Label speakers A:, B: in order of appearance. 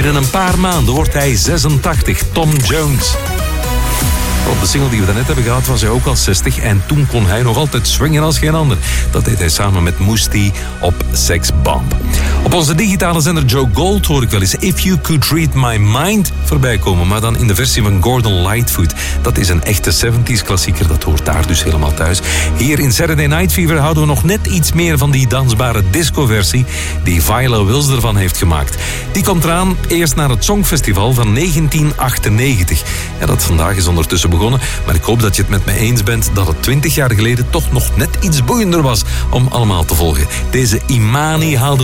A: Binnen een paar maanden wordt hij 86, Tom Jones. Op de single die we daarnet hebben gehad was hij ook al 60 en toen kon hij nog altijd swingen als geen ander. Dat deed hij samen met Moostie op Sex Bomb. Op onze digitale zender Joe Gold hoor ik wel eens If You Could Read My Mind voorbij komen, maar dan in de versie van Gordon Lightfoot. Dat is een echte 70s klassieker, dat hoort daar dus helemaal thuis. Hier in Saturday Night Fever houden we nog net iets meer van die dansbare disco-versie die Viola Wills ervan heeft gemaakt. Die komt eraan eerst naar het Songfestival van 1998. Ja, dat vandaag is ondertussen begonnen, maar ik hoop dat je het met me eens bent dat het 20 jaar geleden toch nog net iets boeiender was om allemaal te volgen. Deze Imani haalde